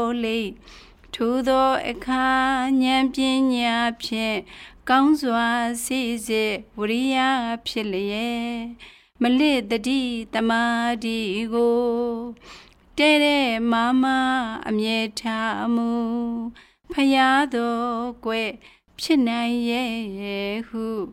လေထို့သောအခါဉာဏ်ပညာဖြင့်ကောင်းစွာစိစစ်ဝရိယဖြစ်လျက်မလစ်တတိတမာတိကိုတဲ့တဲ့မအမြဲထားမှုဖယားတော်ကွယ်ဖြစ်နိုင်ရဲ့ဟု